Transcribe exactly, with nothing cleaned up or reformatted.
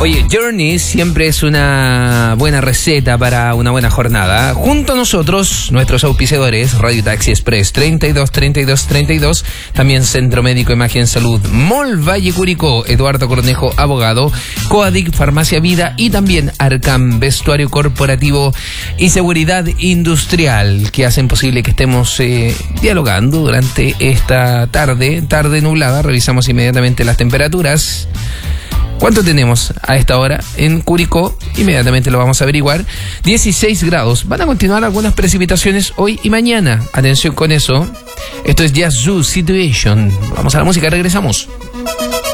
Oye, Journey siempre es una buena receta para una buena jornada. Junto a nosotros, nuestros auspiciadores, Radio Taxi Express treinta y dos, treinta y dos, treinta y dos, también Centro Médico Imagen Salud, Mall Valle Curicó, Eduardo Cornejo, abogado, Coadic, Farmacia Vida y también Arcam, vestuario corporativo y seguridad industrial, que hacen posible que estemos eh, dialogando durante esta tarde, tarde nublada. Revisamos inmediatamente las temperaturas. ¿Cuánto tenemos a esta hora en Curicó? Inmediatamente lo vamos a averiguar. dieciséis grados. Van a continuar algunas precipitaciones hoy y mañana. Atención con eso. Esto es Just Zoo Situation. Vamos a la música, regresamos.